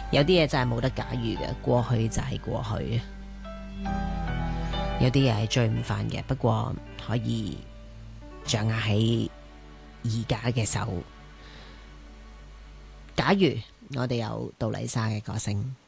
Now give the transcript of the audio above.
有啲嘢真係冇得假如嘅，過去就係過去。有啲嘢係追唔返嘅，不過可以掌握喺而家嘅手。假如我哋有杜麗莎嘅歌聲。